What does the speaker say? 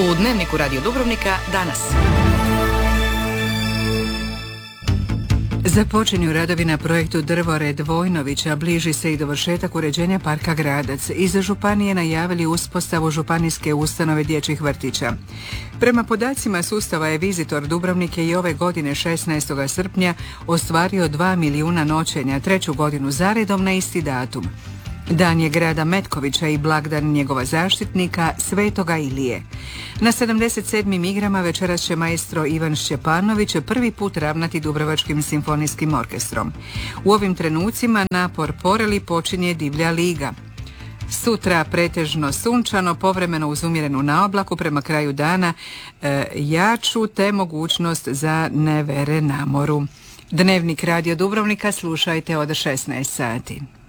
U Dnevniku Radio Dubrovnika danas. Započinju radovi na projektu Drvored Vojnovića, bliži se i dovršetak uređenja parka Gradac. Iz županije najavili uspostavu županijske ustanove dječjih vrtića. Prema podacima sustava e-Visitor, Dubrovnik je i ove godine 16. srpnja ostvario 2 milijuna noćenja, treću godinu zaredom na isti datum. Dan je grada Metkovića i blagdan njegova zaštitnika, Svetoga Ilije. Na 77. igrama večeras će maestro Ivan Šćepanović prvi put ravnati Dubrovačkim simfonijskim orkestrom. U ovim trenucima na Porporeli počinje divlja liga. Sutra pretežno sunčano, povremeno uz umjerenu naoblaku, prema kraju dana jaču te mogućnost za nevere na moru. Dnevnik Radio Dubrovnika slušajte od 16 sati.